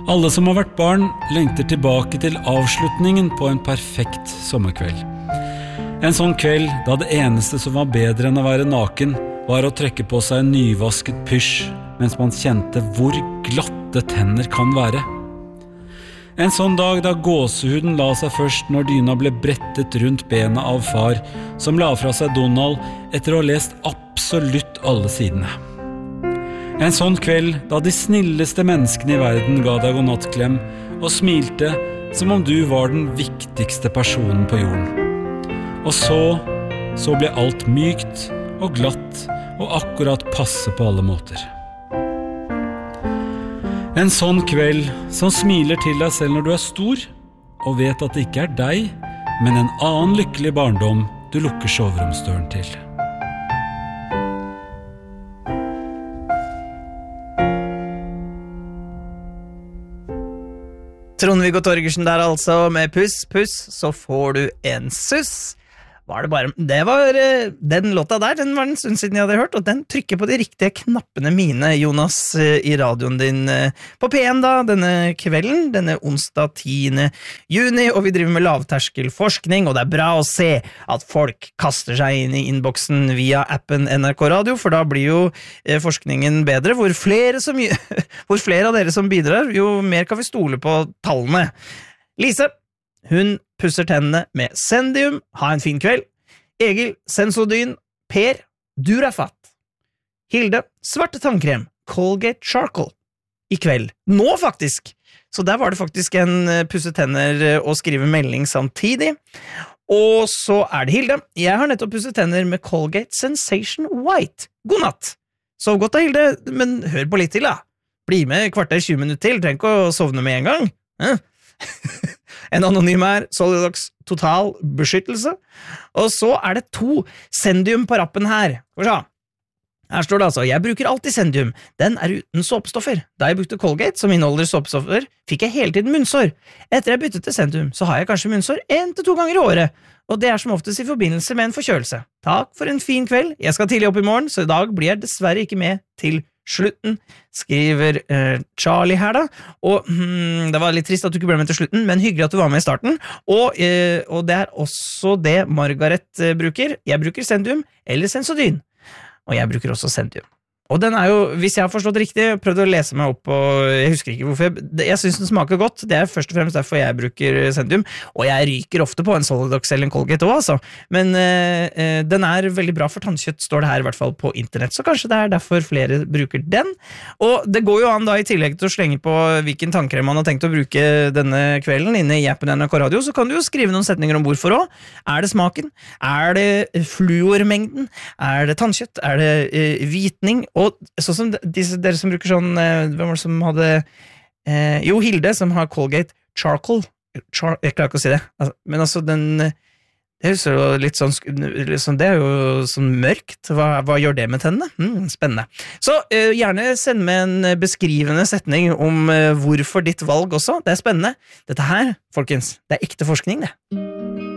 Alle som har vært barn lengter tilbake til avslutningen på en perfekt sommerkveld. En sånn kveld da det eneste som var bedre enn å være naken, var å trekke på seg en nyvasket pysj, mens man kjente hvor glatte tenner kan være. En sånn dag da gåsehuden la seg først når dyna ble brettet rundt bena av far, som la fra seg Donald etter å ha lest absolutt alle sidene. En sånn kveld da de snilleste menneskene i verden ga deg godnattklem og smilte som om du var den viktigste personen på jorden. Og så ble alt mykt og glatt og akkurat passe på alle måter. En sånn kveld som smiler til deg selv når du er stor, og vet at det ikke er deg, men en annen lykkelig barndom du lukker soveromsdøren til. Trond-Viggo Torgersen der altså, med puss, puss, så får du en suss. Det var den låta der, den var en stund siden jeg hadde hørt, og den trykker på de riktige knappene mine, Jonas, i radioen din på P1 da, denne kvelden, denne onsdag 10. juni, og vi driver med lavterskelforskning, og det er bra å se at folk kaster seg inn i innboksen via appen NRK Radio, for da blir jo forskningen bedre, hvor flere av dere som bidrar, jo mer kan vi stole på tallene. Lise, hun pusser tennene med Sendium, ha en fin kveld. Egil, Sensodyn. Per, Durafat. Hilde, svarte tannkrem, Colgate Charcoal. I kveld. Nå faktisk! Så der var det faktisk en pusse tenner og skrive melding samtidig. Og så er det Hilde. Jeg har nettopp pusset tenner med Colgate Sensation White. God natt! Sov godt da, Hilde, men hør på litt til da. Bli med kvarter 20 minutter til, trenger ikke å sovne med en gang. En anonym her, Solidox total beskyttelse. Og så er det 2 Sendium på rappen her. Her står det altså, jeg bruker alltid Sendium. Den er uten såpestoffer. Da jeg brukte Colgate, som inneholder såpestoffer, fikk jeg hele tiden munnsår. Etter jeg byttet til Sendium, så har jeg kanskje munnsår 1 til 2 ganger i året. Og det er som oftest i forbindelse med en forkjølelse. Takk for en fin kveld. Jeg skal tidlig opp i morgen, så i dag blir jeg dessverre ikke med til slutten, skriver Charlie her da, og det var litt trist at du ikke ble med til slutten, men hyggelig at du var med i starten, og det er også det Margaret bruker. Jeg bruker Sendium eller Sensodyn, og jeg bruker også Sendium. Og den er jo, hvis jeg har forstått riktig, prøvd å lese meg opp, og jeg husker ikke hvorfor, jeg synes den smaker godt, det er først og fremst derfor jeg bruker Sendium, og jeg ryker ofte på en Solidox eller en Colgate også, altså. Men den er veldig bra for tannkjøtt, står det her i hvert fall på internett, så kanskje det er derfor flere bruker den. Og det går jo an da, i tillegg til å slenge på hvilken tannkrem man har tenkt å bruke denne kvelden inne i appen NRK Radio, så kan du jo skrive noen setninger om hvorfor også. Er det smaken? Er det fluormengden? Er det tannkjøtt? Er det hvitning? Og sånn som dere som bruker sånn, hvem var det som hadde jo, Hilde som har Colgate Charcoal, jeg klarer ikke å si det, men altså den, det er jo litt sånn, det er jo sånn mørkt, hva gjør det med tennene? Spennende. Så gjerne send med en beskrivende setning om hvorfor ditt valg også, det er spennende. Dette her, folkens, det er ekte forskning det.